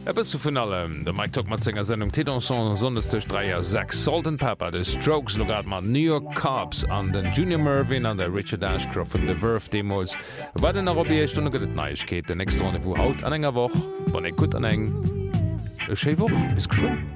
Eppes zu vun allem der Mike Talk mat Sänger Sendung Tedanson sonnestech 3:06 Salt and Pepper de Strokes logat mat New York Cubs an den Junior Mervyn an der Richard Ashcroft vun de Verve Demos war den Arabierstunde gët Neichkeet den extra wo haut an enger woch wann eng gut an eng Schewoch bis geschwind.